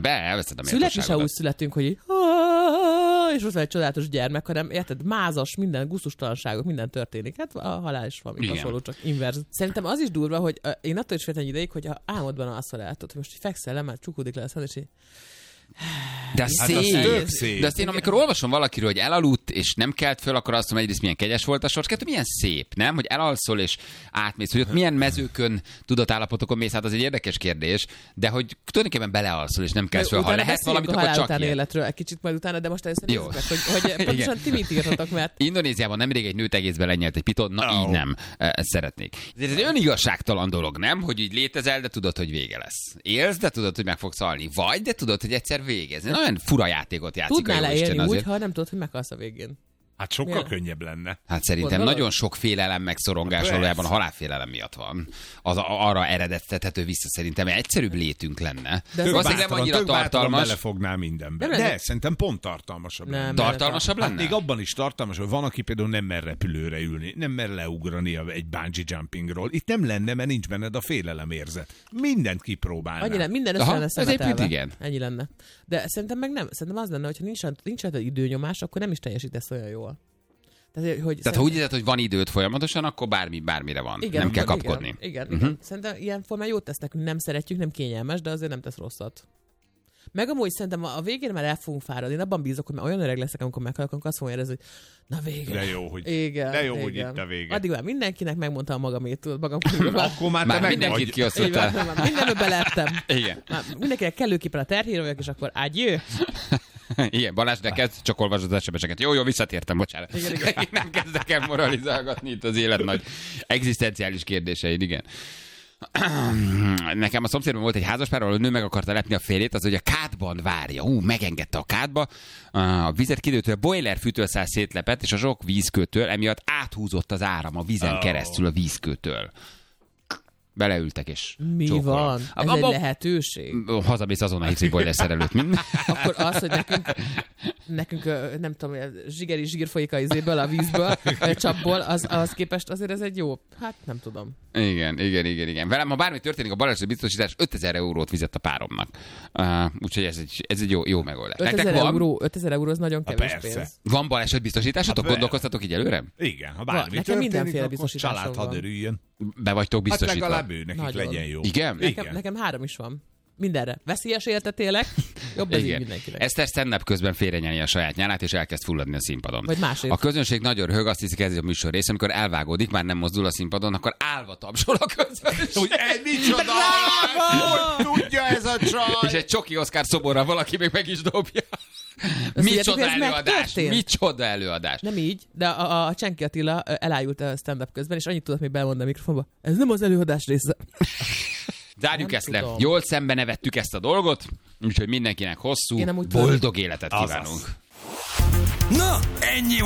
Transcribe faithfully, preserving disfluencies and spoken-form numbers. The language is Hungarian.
be, elveszed a méltóságodat. Születni se úgy születünk, hogy így, és ott van egy csodálatos gyermek, hanem érted, mázas, minden gusztustalanságok, minden történik. Hát a halál is valami hasonló, csak inverz. Szerintem az is durva, hogy én attól is féltem egy ideig, hogy ha álmodban azt látod, hogy most fekszel le, már csukódik le a szem, és így... De az, hát szép. Az szép. De azt én, amikor olvasom valakiről, hogy elaludt, és nem kelt föl, akkor azt mondom, egyrészt milyen kegyes volt a sors, kettő milyen szép, nem? Hogy elalszol és átmész, hogy ott milyen mezőkön, tudatállapotokon mész, hát az egy érdekes kérdés, de hogy tulajdonképpen belealszol és nem kelsz föl. Ha lehet valamit, akkor csak ilyen. Életről egy kicsit majd utána, de most először nézzük meg, hogy, hogy pontosan ti mit írtatok, mert... Indonéziában nemrég egy nőt egészben lenyelt egy piton, na oh. így nem. Ezt szeretnék. Ez egy önigazságtalan dolog, nem? Hogy így létezel, de tudod, hogy vége lesz. Élsz, de tudod, hogy meg fogsz halni. Vagy, de tudod, hogy egyszer végez. Nagyon fura játékot játszik. Tudnál a élni úgy, ha nem tudod, hogy meghalsz a végén. Hát sokkal Milyen? könnyebb lenne. Hát szerintem Gondolod? nagyon sok félelem meg szorongás valójában a halálfélelem miatt van. Az arra eredeztethető vissza szerintem, mert egyszerűbb létünk lenne. De valószínűleg nem annyira tartalmas. Belefognál mindenbe. De, de szerintem pont tartalmasabb nem, lenne. Tartalmasabb lenne? Hát még abban is tartalmas, hogy van, aki például nem mer repülőre ülni, nem mer leugrani egy bungee jumpingról. Itt nem lenne, mert nincs benned a félelemérzet. Mindent kipróbálnál. Annyi lenne, minden össze lenne szemetelve. Igen. Ennyi lenne. De szerintem meg nem. Szerintem az lenne, hogyha nincs, nincs időnyomás, akkor nem is teljesítesz olyan jól. Tehát, hogy Tehát szerint... ha úgy érzed, hogy van időt folyamatosan, akkor bármi, bármire van. Igen, nem kell kapkodni. Igen, igen, uh-huh. igen. Szerintem ilyen formán jót tesz nekünk, nem szeretjük, nem kényelmes, de azért nem tesz rosszat. Meg amúgy szerintem a végén már el fogunk fáradni. Én abban bízok, hogy már olyan öreg leszek, amikor meghalok, akkor azt fogom érezni, hogy na vége. De jó, hogy, igen, de jó, igen. hogy itt a vége. Addig már mindenkinek megmondtam magamét, magam körül. Akkor már, már te mindenkit kiosztottál. Mindenbe beleettem. Igen. Már mindenkinek kellőképpen a terhére vagyok, és akkor ágyjő. Igen, Balázs, neked csak olvasod az es em es-eket. Jó, jó, visszatértem, bocsánat. Igen, igen. Én nem kezdek el moralizálgatni itt az élet nagy egzisztenciális kérdéseid, igen. Nekem a szomszédban volt egy házaspár, ahol a nő meg akarta lepni a férjét, az, hogy a kádban várja. Ú, megengedte a kádba, a vizet kidőtől, a boiler fűtőszál szétlepett, és a sok vízkőtől emiatt áthúzott az áram a vízen oh. keresztül a vízkőtől. Beleültek és Mi csókolom. van? Ez a, egy a, lehetőség? Hazamész azonnal hitsz egy boiler szerelőt. Akkor az, hogy nekünk, nekünk nem tudom, zsigeri zsír folyik a izéből, a vízből, vagy a csapból, az, az képest azért ez egy jó, hát nem tudom. Igen, igen, igen, igen. Velem, ha bármi történik, a baleset biztosítás ötezer eurót fizet a páromnak. Uh, úgyhogy ez egy, ez egy jó, jó megoldás. ötezer euró, ötezer euró az nagyon kevés ha, pénz. Van baleset biztosításotok? Gondolkoztatok így előre? Igen, ha bármi nekem mindenféle biztosításom család hadd örüljön. Be vagytok biztosítva. Hát legalább ő nekik nagyon. Legyen jó. Igen? Nekem, Igen. nekem három is van. Mindenre. Veszélyes értetélek, jobb ez így mindenkinek. Eszter stand-up közben félrenyelni a saját nyálát, és elkezd fulladni a színpadon. Vagy másért. A közönség nagyon röhög, azt hiszik, ez a műsor része, amikor elvágódik, már nem mozdul a színpadon, akkor állva tapsol a közönség. Hogy egy micsoda! Hogy tudja ez a csaj? És egy csoki Oszkár szoborra valaki még meg is dobja. Micsoda előadás! Micsoda előadás! Nem így, de a, a, a Csenki Attila elájult a stand-up közben, és annyit tudott még belmondani a mikrofonba. Ez nem az előadás része. Zárjuk nem ezt tudom. le. Jól szembe nevettük ezt a dolgot, úgyhogy mindenkinek hosszú, boldog életet kívánunk. Na, ennyi